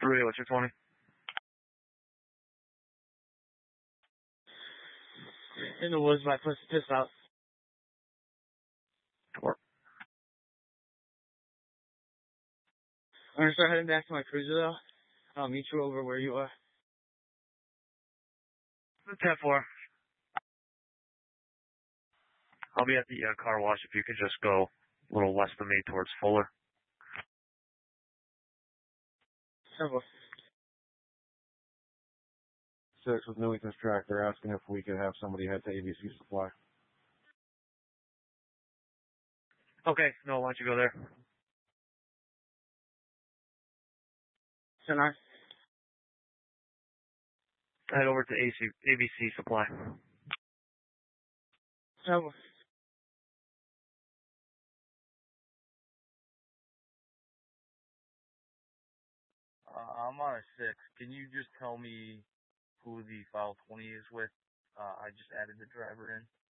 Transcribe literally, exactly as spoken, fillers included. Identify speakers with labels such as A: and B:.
A: Three, what's your twenty?
B: In the woods, my foot's pissed out.
A: Four.
B: I'm gonna start heading back to my cruiser though. I'll meet you over where you are.
A: ten four. I'll be at the uh, car wash if you could just go a little west of me towards Fuller.
B: Simple.
C: Six with Newington's tractor asking if we could have somebody head to A B C Supply.
A: Okay, no, why don't you go there?
B: ten nine.
A: Head over to A C, A B C Supply.
B: Simple.
D: Uh, I'm on a six. Can you just tell me who the file twenty is with? Uh, I just added the driver in.